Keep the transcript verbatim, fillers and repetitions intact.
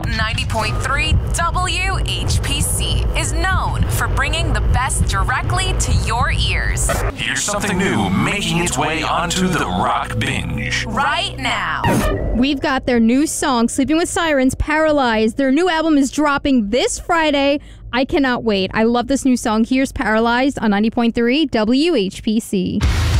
ninety point three W H P C is known for bringing the best directly to your ears. Here's something new making its way onto the Rock Binge. Right now. We've got their new song, Sleeping with Sirens, Paralyzed. Their new album is dropping this Friday. I cannot wait. I love this new song. Here's Paralyzed on ninety point three W H P C.